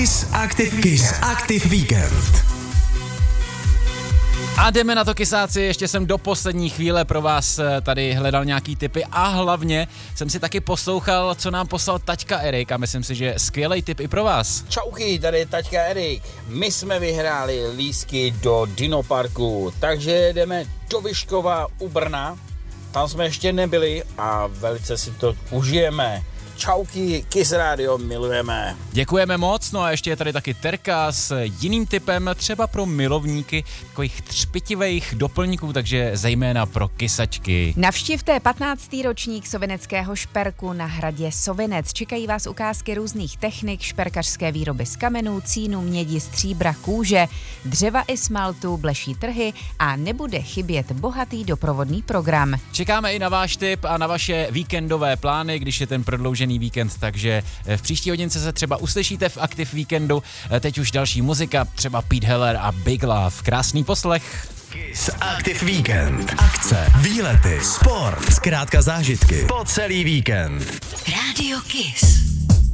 Kiss Active Weekend. A jdeme na to, kysáci, ještě jsem do poslední chvíle pro vás tady hledal nějaký tipy a hlavně jsem si taky poslouchal, co nám poslal taťka Erik a myslím si, že skvělý tip i pro vás. Čauky, tady je taťka Erik. My jsme vyhráli lístky do Dinoparku, takže jdeme do Vyškova u Brna. Tam jsme ještě nebyli a velice si to užijeme. Čauky, Kiss Radio milujeme. Děkujeme moc, no a ještě je tady taky Terka s jiným tipem, třeba pro milovníky takových třpitivých doplňků, takže zejména pro kysačky. Navštivte 15. ročník sovineckého šperku na hradě Sovinec. Čekají vás ukázky různých technik, šperkařské výroby z kamenů, cínu, mědi, stříbra, kůže, dřeva i smaltu, bleší trhy a nebude chybět bohatý doprovodný program. Čekáme i na váš tip a na vaše víkendové plány, když je ten prodloužený víkend, takže v příští hodince se třeba uslyšíte v Active Weekendu. Teď už další muzika, třeba Pete Heller a Big Love. Krásný poslech. Kiss Active Weekend. Akce, výlety, sport, zkrátka zážitky po celý víkend. Radio Kiss.